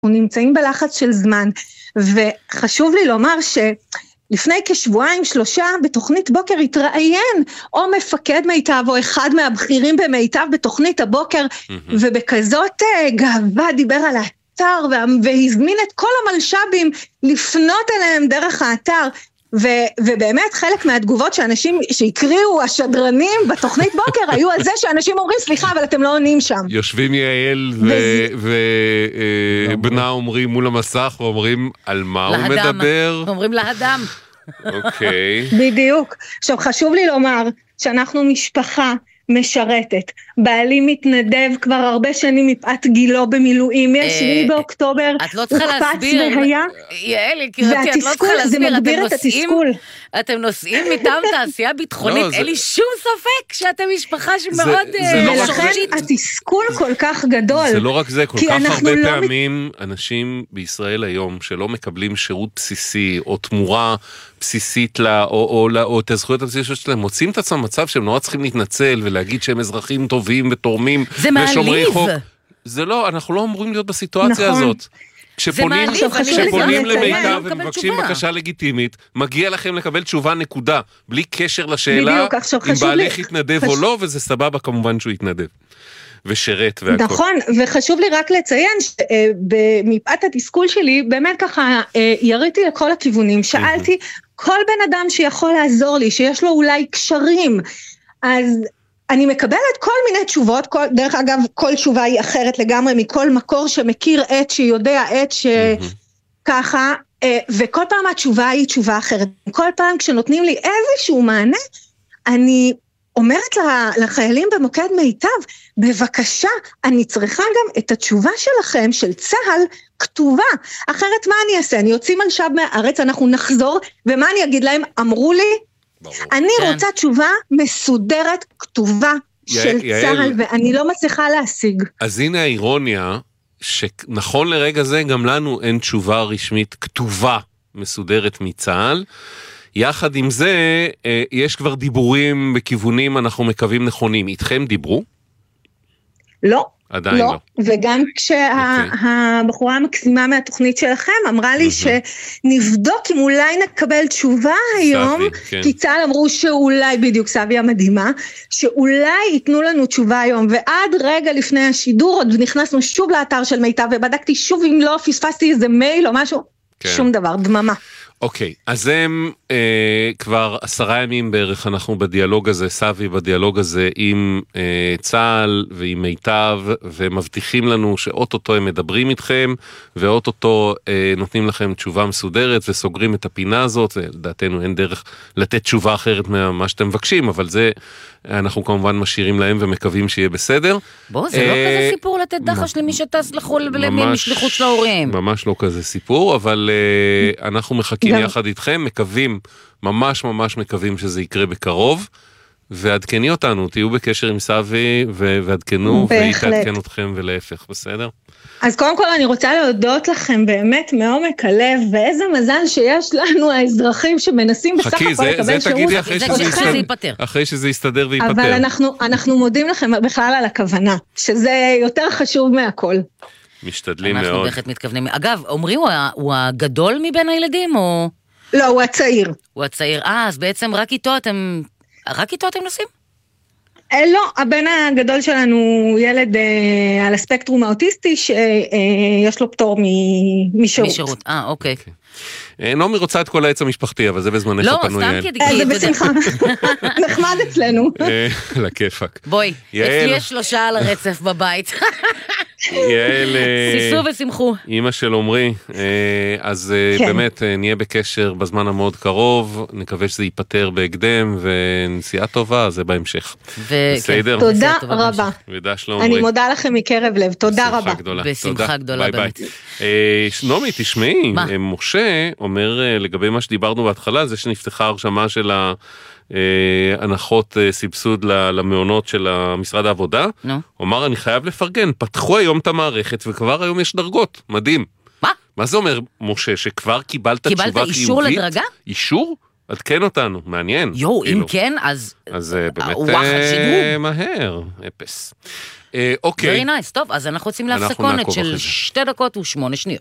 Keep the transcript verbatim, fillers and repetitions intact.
נמצאים בלחץ של זמן, וחשוב לי לומר שלפני כשבועיים שלושה בתוכנית בוקר התראיין או מפקד מיטב או אחד מהבכירים במיטב בתוכנית הבוקר, ובכזאת גאווה דיבר על האתר והזמין את כל המלשבים לפנות אליהם דרך האתר, ו- ובאמת חלק מהתגובות שאנשים שהקריאו השדרנים בתוכנית בוקר היו על זה שאנשים אומרים סליחה אבל אתם לא עונים שם. יושבים יעל ובנה אומרים מול המסך ואומרים על מה הוא מדבר? אומרים לאדם. אוקיי. בדיוק. עכשיו חשוב לי לומר שאנחנו משפחה משרתת. בעלי מתנדב כבר הרבה שנים מפאת גילו במילואים, יש באוקטובר, את לא צריכה להסביר, יעל, יקירתי, את לא צריכה להסביר, אתם נוסעים מטעם תעשייה ביטחונית, אין לי שום ספק שאתם משפחה שמאוד ולכן התסכול כל כך גדול. זה לא רק זה, כל כך הרבה פעמים אנשים בישראל היום שלא מקבלים שירות בסיסי או תמורה בסיסית לה, או, או, או את הזכויות הבסיסיות שלהם, מוצאים את עצמם מצב שהם נורא צריכים להתנצל ולהגיד שהם אזרחים טובים ותורמים ושומרי חוק. זה לא, אנחנו לא אמורים להיות בסיטואציה נכון. הזאת. כשפונים, כשפונים למיטב ומבקשים בקשה לגיטימית, מגיע לכם לקבל תשובה נקודה, בלי קשר לשאלה אם בעליך יתנדב או לא, וזה סבבה כמובן שהוא יתנדב. ושרת והכל. נכון, וחשוב לי רק לציין שמפאת התסכול שלי, באמת ככה יריתי לכל הכיוונים, שאלתי כל בן אדם שיכול לעזור לי, שיש לו אולי קשרים, אז אני מקבלת כל מיני תשובות, כל, דרך אגב כל תשובה היא אחרת לגמרי, מכל מקור שמכיר את, שיודע את, שככה, וכל פעם התשובה היא תשובה אחרת. כל פעם כשנותנים לי איזשהו מענה, אני אומרת לחיילים במוקד מיטב, בבקשה, אני צריכה גם את התשובה שלכם, של צהל, כתובה. אחרת מה אני אעשה? אני יוצאים על שב מהארץ, אנחנו נחזור, ומה אני אגיד להם? אמרו לי, ברור. אני כן. רוצה תשובה מסודרת, כתובה, י- של יעל, צהל, ואני לא מצליחה להשיג. אז הנה האירוניה, שנכון לרגע זה, גם לנו אין תשובה רשמית כתובה, מסודרת מצהל, יחד עם זה, יש כבר דיבורים בכיוונים, אנחנו מקווים נכונים. איתכם דיברו? לא. עדיין לא. לא. וגם כשהבחורה המקסימה מהתוכנית שלכם אמרה לי שנבדוק אם אולי נקבל תשובה היום, כי צה"ל אמרו שאולי, בדיוק סבי המדהימה, שאולי ייתנו לנו תשובה היום, ועד רגע לפני השידור עוד נכנסנו שוב לאתר של מיטב, ובדקתי שוב אם לא פספסתי איזה מייל או משהו, שום דבר, דממה. אוקיי, אז הם אה, כבר עשרה ימים בערך אנחנו בדיאלוג הזה, סבי בדיאלוג הזה עם אה, צה"ל ועם מיטב, ומבטיחים לנו שאוטוטו הם מדברים איתכם, ואוטוטו אה, נותנים לכם תשובה מסודרת, וסוגרים את הפינה הזאת, לדעתנו אין דרך לתת תשובה אחרת ממה שאתם מבקשים, אבל זה אנחנו כמובן משאירים להם ומקווים שיהיה בסדר. בוא, זה לא כזה סיפור לתת דחש למי שטס לחול ולמשליחות של ההורים. ממש לא כזה סיפור, אבל אנחנו מחכים יחד איתכם, מקווים, ממש ממש מקווים שזה יקרה בקרוב, ועדכני אותנו, תהיו בקשר עם סבי, ועדכנו, והיא תעדכן אתכם ולהפך, בסדר? אז קודם כל אני רוצה להודות לכם באמת מעומק הלב, ואיזה מזל שיש לנו האזרחים שמנסים בסך הכל לקבל שירות. חכי, זה תגידי אחרי שזה יסתדר ויפטר. אבל אנחנו, אנחנו מודים לכם בכלל על הכוונה, שזה יותר חשוב מהכל. משתדלים מאוד. אנחנו בהחלט מתכוונים. אגב, עומרי הוא הגדול מבין הילדים או? לא, הוא הצעיר. הוא הצעיר. אה, אז בעצם רק איתו אתם, רק איתו אתם נוסעים? לא, הבן הגדול שלנו הוא ילד אה, על הספקטרום האוטיסטי, שיש לו פטור משירות. משירות, אה, אוקיי. נעמי רוצה את כל העץ המשפחתי, אבל זה בזמנך הפנוי. לא, סתם כדי. זה בשמחה. נחמד אצלנו. לכיפק. בואי, אצלי יש שלושה על הרצף בבית. יעל, סיסו ושמחו. אמא של עומרי, אז באמת נהיה בקשר בזמן המאוד קרוב, נקווה שזה ייפטר בהקדם, ונסיעה טובה, זה בהמשך. בסדר? תודה רבה. ודש לעומרי. אני מודה לכם מקרב לב, תודה רבה. בשמחה גדולה. ביי ביי. נעמי, תשמעי, משה אומר לגבי מה שדיברנו בהתחלה, זה שנפתחה הרשמה של ה... הנחות סבסוד למעונות של משרד העבודה. הוא אמר, אני חייב לפרגן, פתחו היום את המערכת וכבר היום יש דרגות, מדהים. מה? מה זה אומר, משה, שכבר קיבלת תשובה חיובית? קיבלת אישור לדרגה? אישור? עדכן אותנו, מעניין. יו, אם כן, אז... אז באמת מהר, אפס. אוקיי. Very nice, טוב, אז אנחנו רוצים להפסקונת של שתי דקות ושמונה שניות.